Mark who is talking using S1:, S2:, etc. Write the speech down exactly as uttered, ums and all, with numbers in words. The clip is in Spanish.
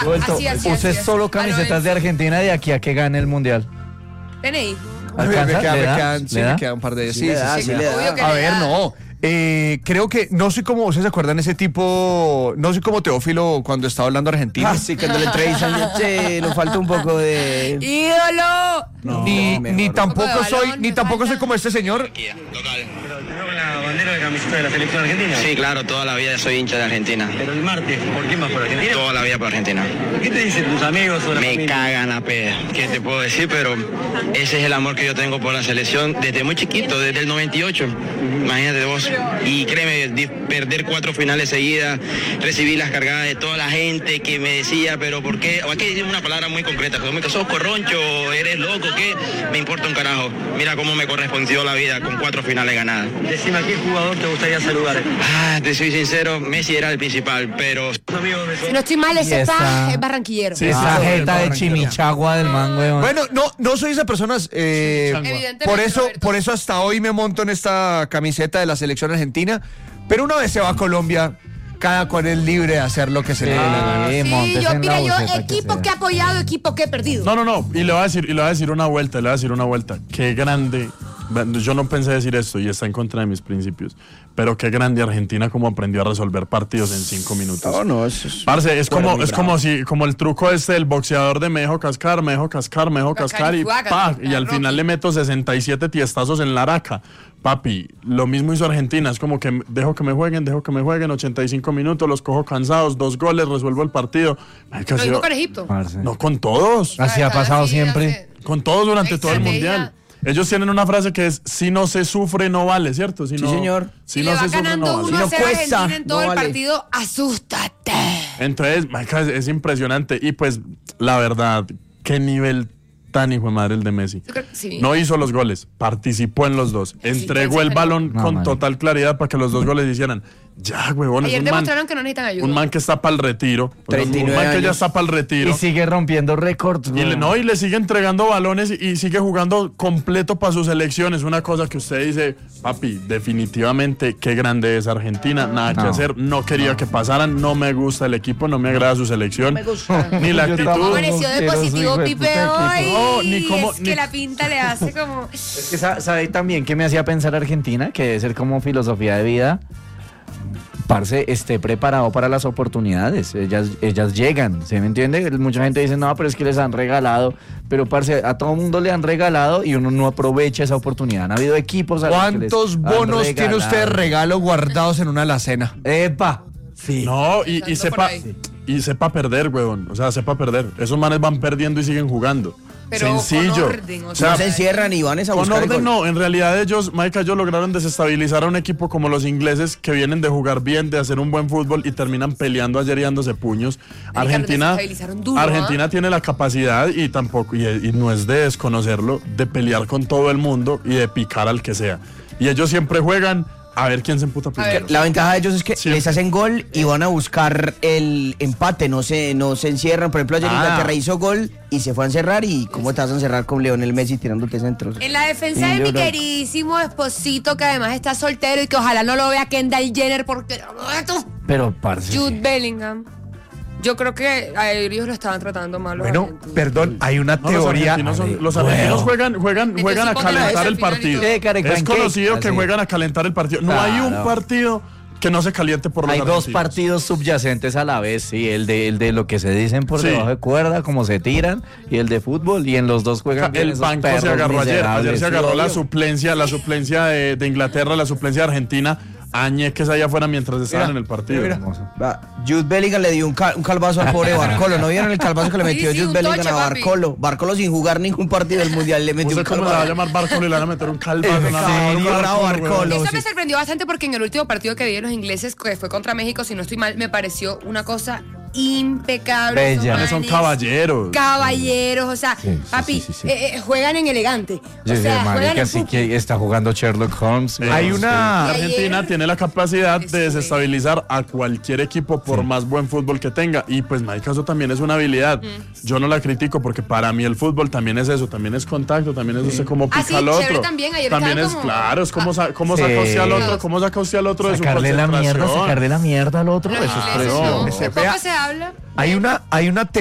S1: Así, así,
S2: Use
S1: así,
S2: solo
S1: así.
S2: camisetas de Argentina de aquí a que gane el mundial.
S1: Ven ahí.
S2: ¿Alcanza?
S3: Me queda-
S2: ¿Le
S3: me
S2: da?
S3: quedan- sí,
S2: ¿Le
S3: me
S2: da?
S3: quedan un par de...
S4: Sí
S3: Sí,
S4: le
S3: sí,
S4: da,
S3: sí,
S4: sí
S3: sí.
S4: le da.
S1: Obvio que
S3: A
S1: le
S3: ver,
S1: da.
S3: no. Eh, creo que, no soy como, ¿ustedes se acuerdan ese tipo? No soy como Teófilo cuando estaba hablando argentino.
S4: Ah, sí, cuando le entrevistan, che, nos falta un poco de...
S1: ¡Ídolo!
S4: No,
S3: ni,
S4: mejor.
S3: ni tampoco
S1: Un poco de
S3: soy,
S1: balón,
S3: ni
S1: me
S3: tampoco
S1: falta.
S3: soy como este señor.
S5: Local.
S6: ¿Tenés la bandera de camiseta de la selección argentina?
S5: Sí, claro, toda la vida soy hincha de Argentina.
S6: Pero el martes, ¿por qué más por Argentina?
S5: Toda la vida por Argentina.
S6: ¿Qué te dicen tus amigos o la
S5: Me
S6: familia?
S5: cagan la peda, ¿qué te puedo decir? Pero ese es el amor que yo tengo por la selección desde muy chiquito, desde el noventa y ocho. Imagínate vos. Y créeme, di- perder cuatro finales seguidas, recibir las cargadas de toda la gente que me decía, pero ¿por qué? O aquí dice una palabra muy concreta, como que sos corroncho, eres loco, ¿qué? Me importa un carajo. Mira cómo me correspondió la vida con cuatro finales ganadas.
S6: Decime, ¿a qué jugador te gustaría saludar?
S5: Ah, te soy sincero, Messi era el principal, pero...
S6: ¿Tus amigos de
S1: Si no estoy mal,
S2: Y
S1: ese
S2: esa-
S1: está es barranquillero.
S3: Sí,
S2: Esa
S3: sí,
S2: jeta de
S3: Barranquilla.
S2: chimichagua del man, weón.
S3: Bueno, no, no soy esa persona. eh,
S1: Evidentemente,
S3: por eso,
S1: Roberto.
S3: por eso hasta hoy me monto en esta camiseta de la selección argentina. Pero una vez se va a Colombia, cada cual es libre de hacer lo que se le dé la gana.
S2: Sí,
S1: Sí,
S2: montes
S1: yo,
S2: en la
S1: mira, yo
S2: buceta
S1: equipo
S2: sea.
S1: que he apoyado, equipo que he perdido.
S7: No, no, no. Y le voy a decir, y le voy a decir una vuelta, le voy a decir una vuelta. Qué grande. Yo no pensé decir esto y está en contra de mis principios. Pero qué grande Argentina como aprendió a resolver partidos en cinco minutos.
S4: No, no, eso es...
S7: Parce, es
S4: Bueno,
S7: como,
S4: muy
S7: es
S4: bravo.
S7: como si, como el truco este del boxeador de me dejo cascar, me dejo cascar, me dejo
S1: Cascar
S7: cascar
S1: y
S7: y
S1: juega,
S7: pa,
S1: cascar,
S7: y al
S1: Rocky.
S7: final le meto sesenta y siete tiestazos en la araca. Papi, lo mismo hizo Argentina, es como que dejo que me jueguen, dejo que me jueguen, ochenta y cinco minutos, los cojo cansados, dos goles, resuelvo el partido. Marica,
S1: Lo
S7: ha
S1: mismo
S7: sido-
S1: con Egipto.
S2: Parce.
S7: no, con todos,
S2: Así ha
S1: Están
S2: pasado
S1: así,
S2: siempre.
S1: hace-
S7: con todos durante todo el
S1: Estrategia.
S7: mundial. Ellos tienen una frase que es, si no se sufre, no vale, ¿cierto? Si
S4: Sí,
S7: no,
S4: señor.
S7: Si
S1: y
S7: no
S1: le va
S7: se sufre,
S1: ganando
S7: no vale.
S1: uno
S4: Si
S1: a
S4: no
S1: cero a
S4: cuesta,
S1: Argentina en todo
S4: no
S1: el
S4: vale.
S1: partido. Asústate.
S7: Entonces, marica, es, es impresionante. Y pues, la verdad, qué nivel tan hijo de madre el de Messi.
S1: Yo creo que sí.
S7: No hizo los goles, participó en los dos. Entregó el
S1: sí,
S7: balón
S2: no,
S7: con
S2: man.
S7: total claridad para que los dos goles hicieran. Ya, huevón, es
S1: Ayer
S7: un man,
S1: demostraron que no necesitan ayuda.
S7: un man que está para el retiro.
S4: treinta y
S7: Un
S4: nueve
S7: man que ya
S4: años.
S7: está para el retiro.
S2: Y sigue rompiendo récords,
S7: Y le,
S2: weón.
S7: no, y le sigue entregando balones y, y sigue jugando completo para su selección. Es una cosa que usted dice, papi, definitivamente qué grande es Argentina. Nada que
S2: No.
S7: hacer. No quería que pasaran. No me gusta el equipo, no me agrada su selección.
S1: me gusta.
S7: Ni la
S2: Yo
S7: actitud.
S2: tampoco.
S1: Amaneció de
S2: quiero su hijo
S1: positivo
S2: de
S1: Pipe
S2: puta
S1: hoy.
S2: equipo.
S7: No, ni cómo-
S1: es
S7: ni-
S1: que la pinta le hace como...
S2: Es que sa- sabe también que me hacía pensar Argentina, que debe ser como filosofía de vida. Parce, esté preparado para las oportunidades. Ellas, ellas llegan, ¿se me entiende? Mucha gente dice, no, pero es que les han regalado. Pero, parce, a todo mundo le han regalado y uno no aprovecha esa oportunidad. Han habido equipos a los que les
S3: ¿Cuántos
S2: han
S3: bonos tiene
S2: regalado.
S3: usted de regalo guardados en una alacena?
S2: ¡Epa! Sí.
S7: No, y, y
S1: Tanto por
S7: sepa
S1: ahí.
S7: y sepa perder, huevón. O sea, sepa perder. Esos manes van perdiendo y siguen jugando.
S1: Pero con
S7: Sencillo.
S1: orden, o
S7: O
S4: No
S7: sea,
S4: se encierran y van a
S7: con
S4: buscar el
S7: orden
S4: gol.
S7: no, en realidad ellos, Mike, ellos lograron desestabilizar a un equipo como los ingleses que vienen de jugar bien, de hacer un buen fútbol y terminan peleando ayer y dándose puños.
S1: los
S7: Argentina,
S1: desestabilizaron duro,
S7: Argentina
S1: ¿ah?
S7: tiene la capacidad y tampoco, y, y no es de desconocerlo, de pelear con todo el mundo y de picar al que sea. Y ellos siempre juegan a ver quién se emputa primero.
S4: La ventaja de ellos es que
S7: Sí.
S4: les hacen gol y van a buscar el empate, no se, no se encierran. Por ejemplo, ayer
S7: Ah.
S4: Inglaterra hizo gol y se fue a encerrar. ¿Y cómo te vas a encerrar con Lionel Messi tirándote centros?
S1: En la defensa
S4: Sí,
S1: de
S4: yo
S1: mi
S4: creo-
S1: queridísimo esposito, que además está soltero y que ojalá no lo vea Kendall Jenner porque...
S2: Pero, parce.
S1: Jude
S2: sí.
S1: Bellingham. Yo creo que a ellos lo estaban tratando mal. los
S3: Bueno,
S1: argentinos.
S3: perdón, hay una
S7: No, los
S3: teoría.
S7: argentinos, son- los
S2: Bueno.
S7: argentinos juegan, juegan,
S1: Metió
S7: juegan a
S1: cinco goles
S7: calentar
S1: al
S7: el
S1: final y
S7: partido.
S1: todo.
S2: Eh, Karen
S7: Es
S2: Pancake,
S7: conocido que
S2: así.
S7: juegan a calentar el partido. No hay un
S2: Claro.
S7: partido que no se caliente por los
S2: Hay dos
S7: argentinos.
S2: partidos subyacentes a la vez, sí, el de, el de lo que se dicen por
S7: Sí.
S2: debajo de cuerda, como se tiran, y el de fútbol, y en los dos juegan bien
S7: El
S2: esos
S7: banco se
S2: perros
S7: agarró ayer.
S2: miserables,
S7: Ayer se
S2: sí,
S7: agarró la
S2: obvio.
S7: suplencia, la suplencia de, de Inglaterra, la suplencia de Argentina. Añeques allá afuera mientras estaban
S3: Mira,
S7: en el partido.
S3: mira.
S2: Hermoso.
S4: Va, Jude Bellingham le dio un, cal- un calvazo al pobre Barcolo. ¿No vieron el calvazo que le metió
S1: Sí, sí,
S4: Jude
S1: un
S4: Bellingham
S1: toche,
S4: a
S1: papi.
S4: Barcolo? Barcolo sin jugar ningún partido del Mundial le
S7: No
S4: metió
S7: sé
S4: un
S7: cómo le va a
S4: calvazo.
S7: llamar Barcolo y le van a meter un calvazo.
S4: En
S7: una-
S4: serio,
S7: un
S4: bravo,
S7: Barcolo,
S4: Barcolo.
S7: weón.
S1: Eso me sorprendió bastante porque en el último partido que vi de los ingleses, que fue contra México, si no estoy mal, me pareció una cosa impecable.
S2: Bella.
S1: Esos
S7: Son
S1: manes,
S7: caballeros.
S1: Caballeros, o sea,
S2: Sí, sí,
S1: papi,
S2: sí, sí, sí.
S1: eh, eh, juegan en elegante.
S2: Sí,
S1: O
S2: sí,
S1: sea, juegan
S2: marica,
S1: en
S2: sí
S1: fútbol.
S2: que está jugando Sherlock Holmes. güey.
S3: Hay una-
S7: Argentina
S1: ayer-
S7: tiene la capacidad de
S1: Estuve.
S7: desestabilizar a cualquier equipo por más buen fútbol que tenga. Y pues, marica, eso también es una habilidad. Yo no la critico porque para mí el fútbol también es eso, también es contacto, también es usted cómo pica
S1: Ah, sí,
S7: al
S1: chévere
S7: otro.
S1: también, ayer
S7: También
S1: estaban
S7: es,
S1: como-
S7: claro, es cómo, sa- cómo
S2: Sí.
S7: saca usted al otro, cómo saca usted al otro de su
S2: Sacarle la mierda,
S7: concentración.
S2: sacarle la mierda al otro,
S1: Los
S2: eso es
S1: ingleses
S7: no,
S1: no,
S2: precioso.
S3: se
S1: poco
S3: vea-
S1: se habla.
S3: Hay una, hay una